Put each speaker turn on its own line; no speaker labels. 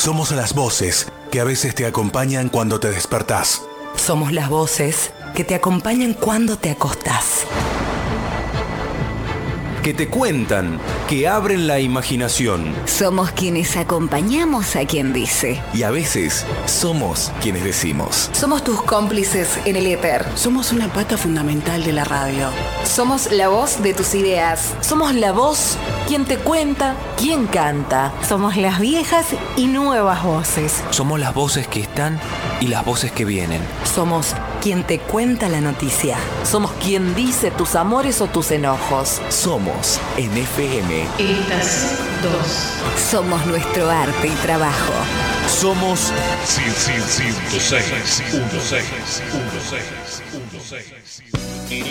Somos las voces que a veces te acompañan cuando te despertás.
Somos las voces que te acompañan cuando te acostás.
Que te cuentan, que abren la imaginación.
Somos quienes acompañamos a quien dice.
Y a veces somos quienes decimos.
Somos tus cómplices en el éter.
Somos una pata fundamental de la radio.
Somos la voz de tus ideas.
Somos la voz, quien te cuenta, quien canta.
Somos las viejas y nuevas voces.
Somos las voces que están y las voces que vienen.
Somos quien te cuenta la noticia.
Somos quien dice tus amores o tus enojos.
Somos en FM.
Estación 2.
Somos nuestro arte y trabajo.
Somos
106.6.